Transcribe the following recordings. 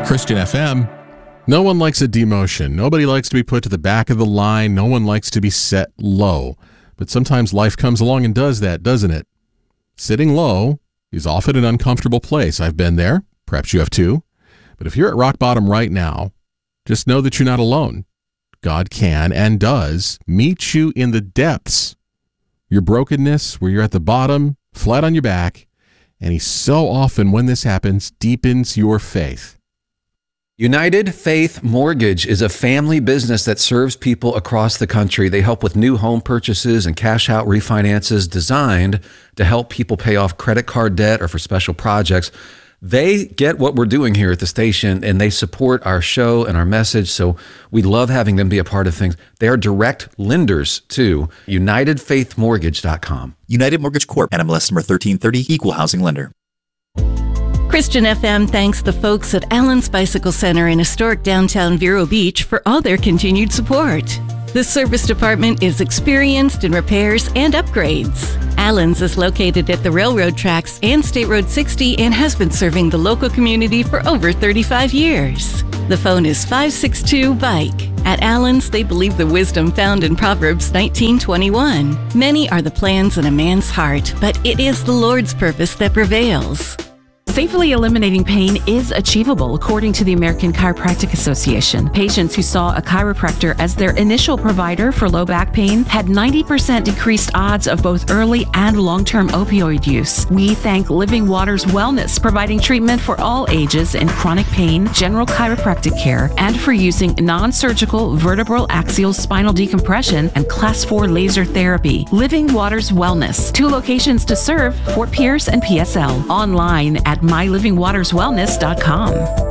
Christian FM. No one likes a demotion. Nobody likes to be put to the back of the line. No one likes to be set low. But sometimes life comes along and does that, doesn't it? Sitting low is often an uncomfortable place. I've been there. Perhaps you have too. But if you're at rock bottom right now, just know that you're not alone. God can and does meet you in the depths, your brokenness, where you're at the bottom, flat on your back, and he so often, when this happens, deepens your faith. United Faith Mortgage is a family business that serves people across the country. They help with new home purchases and cash out refinances designed to help people pay off credit card debt or for special projects. They get what we're doing here at the station, and they support our show and our message, so we love having them be a part of things. They are direct lenders too. UnitedFaithMortgage.com. United Mortgage Corp. NMLS number 1330, Equal Housing Lender. Christian FM thanks the folks at Allen's Bicycle Center in historic downtown Vero Beach for all their continued support. The service department is experienced in repairs and upgrades. Allen's is located at the railroad tracks and State Road 60 and has been serving the local community for over 35 years. The phone is 562-BIKE. At Allen's, they believe the wisdom found in Proverbs 19:21. Many are the plans in a man's heart, but it is the Lord's purpose that prevails. Safely eliminating pain is achievable, according to the American Chiropractic Association. Patients who saw a chiropractor as their initial provider for low back pain had 90% decreased odds of both early and long-term opioid use. We thank Living Waters Wellness, providing treatment for all ages in chronic pain, general chiropractic care, and for using non-surgical vertebral axial spinal decompression and Class 4 laser therapy. Living Waters Wellness, 2 locations to serve, Fort Pierce and PSL. Online at mylivingwaterswellness.com.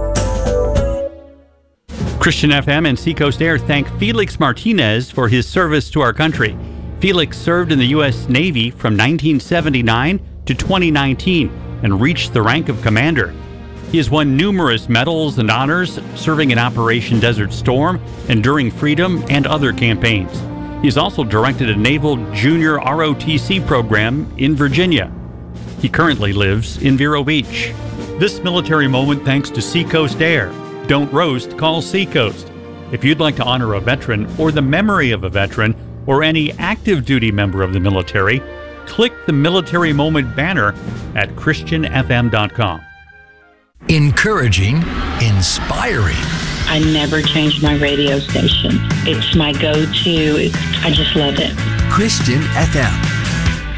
Christian FM and Seacoast Air thank Felix Martinez for his service to our country. Felix served in the U.S. Navy from 1979 to 2019 and reached the rank of commander. He has won numerous medals and honors serving in Operation Desert Storm, Enduring Freedom, and other campaigns. He has also directed a Naval Junior ROTC program in Virginia. He currently lives in Vero Beach. This military moment thanks to Seacoast Air. Don't roast, call Seacoast. If you'd like to honor a veteran or the memory of a veteran or any active duty member of the military, click the Military Moment banner at ChristianFM.com. Encouraging, inspiring. I never change my radio station. It's my go-to. I just love it. Christian FM.